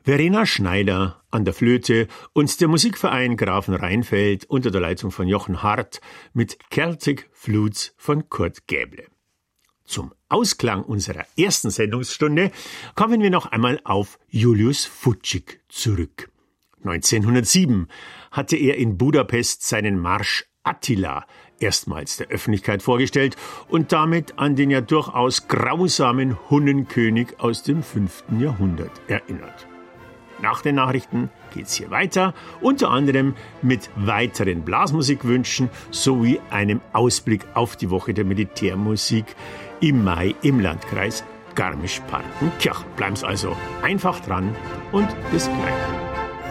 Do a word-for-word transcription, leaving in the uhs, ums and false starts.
Verena Schneider an der Flöte und der Musikverein Grafen Rheinfeld unter der Leitung von Jochen Hart mit Celtic Flutes von Kurt Gäble. Zum Ausklang unserer ersten Sendungsstunde kommen wir noch einmal auf Julius Fučík zurück. neunzehnhundertsieben hatte er in Budapest seinen Marsch Attila erstmals der Öffentlichkeit vorgestellt und damit an den ja durchaus grausamen Hunnenkönig aus dem fünften Jahrhundert erinnert. Nach den Nachrichten geht's hier weiter, unter anderem mit weiteren Blasmusikwünschen sowie einem Ausblick auf die Woche der Militärmusik im Mai im Landkreis Garmisch-Partenkirchen. Bleiben's also einfach dran und bis gleich.